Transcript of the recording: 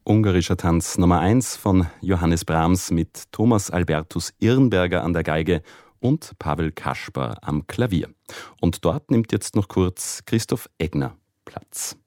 Ungarischer Tanz Nummer 1 von Johannes Brahms mit Thomas Albertus Irnberger an der Geige und Pavel Kaspar am Klavier. Und dort nimmt jetzt noch kurz Christoph Egner Platz.